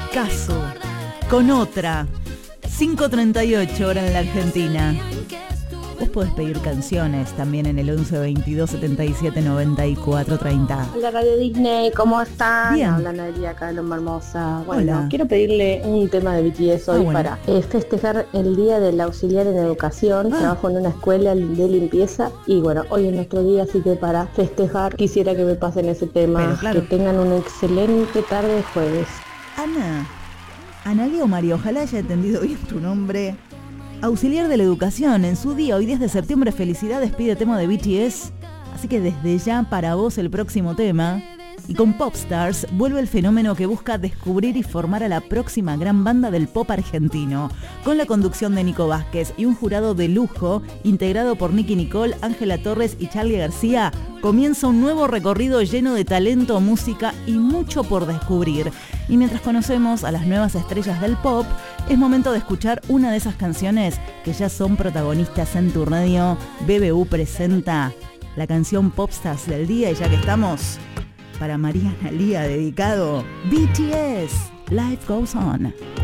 discazo. Con otra. 5:38 hora en la Argentina. Vos podés pedir canciones también en el 11 22 77 94 30. Hola Radio Disney, ¿cómo están? Bien. Habla Nadia acá de Loma Hermosa. Bueno, Hola. quiero pedirle un tema de BTS hoy bueno. para festejar el Día del Auxiliar en Educación. Trabajo en una escuela de limpieza y bueno, hoy es nuestro día, así que para festejar quisiera que me pasen ese tema. Pero claro. Que tengan una excelente tarde de jueves. Analia o María, ojalá haya entendido bien tu nombre. Auxiliar de la Educación, en su día, hoy 10 de septiembre, felicidades, pide tema de BTS. Así que desde ya para vos el próximo tema. Y con Popstars vuelve el fenómeno que busca descubrir y formar a la próxima gran banda del pop argentino. Con la conducción de Nico Vázquez y un jurado de lujo, integrado por Nicky Nicole, Ángela Torres y Charlie García, comienza un nuevo recorrido lleno de talento, música y mucho por descubrir. Y mientras conocemos a las nuevas estrellas del pop, es momento de escuchar una de esas canciones que ya son protagonistas en tu radio. BBU presenta la canción Popstars del día, y ya que estamos, para María Analia dedicado, BTS, Life Goes On.